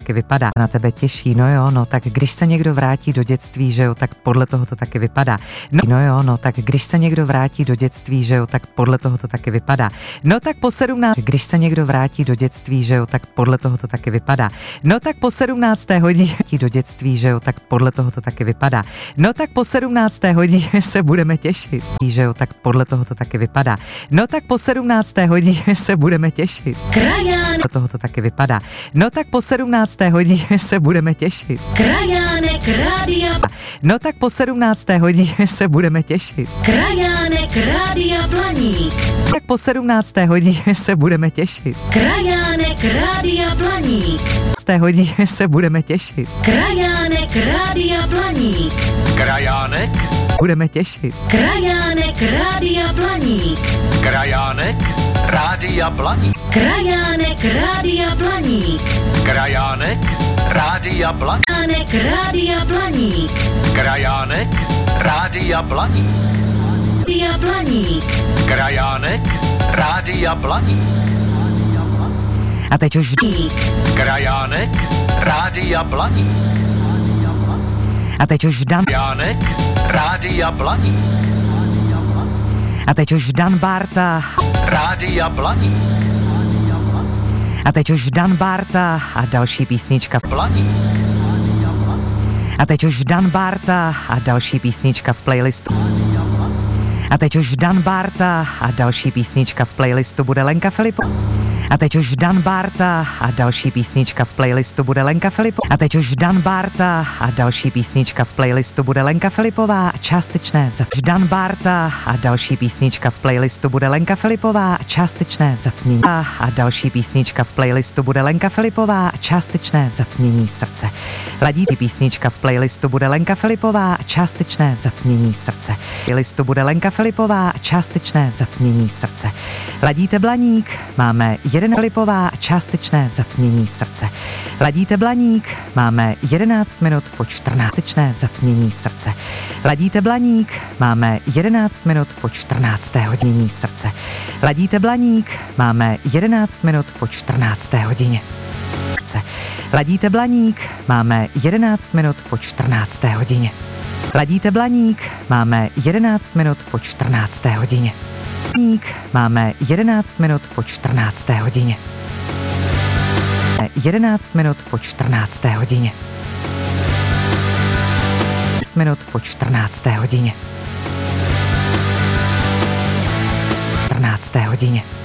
taky vypadá. Na tebe těší, no jo, no tak když se někdo vrátí do dětství, že jo, tak podle toho to taky vypadá. No jo, no tak když se někdo vrátí do dětství, že jo, tak podle toho to taky vypadá. No tak po 17, když se někdo vrátí do dětství, že jo, tak podle toho to taky vypadá. No tak po 17. hodině do dětství, že jo, tak podle toho to taky vypadá. No tak po 17. hodině se budeme těšit, že jo, tak podle toho to taky vypadá. No tak po 17. hodině se budeme těšit. Krajánek. Podle toho to taky vypadá. No tak po 17. hodině se budeme těšit. Krajánek Rádia. No tak po 17. hodině se budeme těšit. Krajánek Rádia Blaník. Tak po 17. hodině se budeme těšit. Krajánek Rádia Blaník. 17. hodině se budeme těšit. Krajánek Rádia Blaník. Krajánek. Budeme těšit. Krajánek Rádia Blaník. Krajánek. Rádia Blaník. Krajánek Rádia Blaník. Krajánek. Rádia Blaník. Krajánek Rádia Blaník. Krajánek. Rádia Blaník. Rádia Blaník. Krajánek. Rádia Blaník. A teď už Krajánek. Rádia Blaník. A teď už Dan. Krajánek. Rádia Blaník. A teď už Dan Barta. Rádia Blaník. A teď už Dan Barta a další písnička. Blaník. A teď už Dan Barta a další písnička v playlistu. A teď už Dan Barta a další písnička v playlistu bude Lenka Filipová. A teď už Dan Barta a další písnička v playlistu bude Lenka Filipová. A teď už Dan Barta a další písnička v playlistu bude Lenka Filipová. Částečné zatmění. Dan Barta a další písnička v playlistu bude Lenka Filipová. Částečné zatmění. A další písnička v playlistu bude Lenka Filipová. Částečné zatmění srdce. Ladíte písnička v playlistu bude Lenka Filipová. Částečné zatmění srdce. V playlistu bude Lenka Filipová. Částečné zatmění srdce. Ladíte Blaník, máme Filipová, částečné zatmění srdce. Ladíte Blaník, máme 11 minut po 14. Zatmění srdce. Ladíte Blaník, máme 11 minut po 14. hodině srdce. Ladíte Blaník, máme 11 minut po 14. hodině. Ladíte Blaník, máme 11 minut po 14. hodině. Ladíte Blaník, máme 11 minut po 14. hodině. Máme 11 minut po 14. hodině. 11 minut po 14. hodině. 11 minut po 14. hodině. 14. hodině.